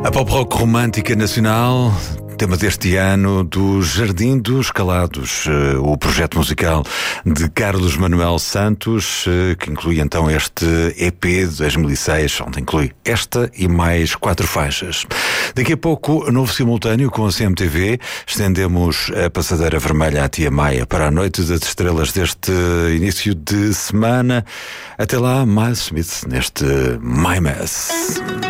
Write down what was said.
A pop rock romântica nacional, tema deste ano do Jardim dos Calados, o projeto musical de Carlos Manuel Santos, que inclui então este EP de 2006, onde inclui esta e mais 4 faixas. Daqui a pouco, novo simultâneo com a CMTV, estendemos a passadeira vermelha à Tia Maia para a Noite das Estrelas deste início de semana. Até lá, Miles Smith neste My Mess.